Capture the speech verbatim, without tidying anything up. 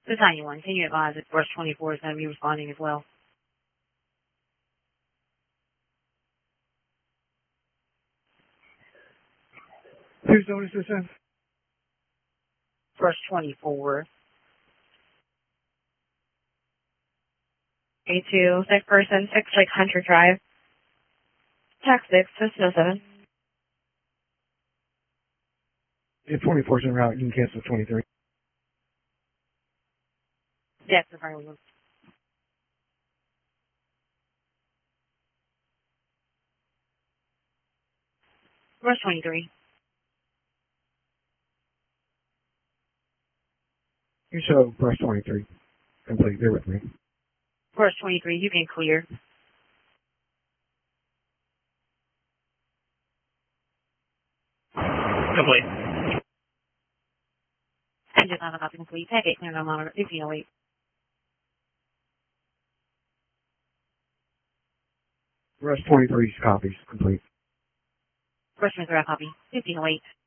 This is ninety-one. Can you advise if Brush twenty-four is going to be responding as well? Whose notice is this? Brush twenty-four. A two, six person, six Lake Hunter Drive. Tax six, fifteen oh seven. If twenty-four is en route, you can cancel twenty-three. Yes, the front was. Brush twenty-three. You show brush twenty-three. Complete. Bear with me. Brush twenty-three, you can clear. Complete. I just not about to complete. Packet clear on monitor fifteen oh eight. Brush twenty-three's copies complete. Brush twenty-three, I copy. fifteen oh eight.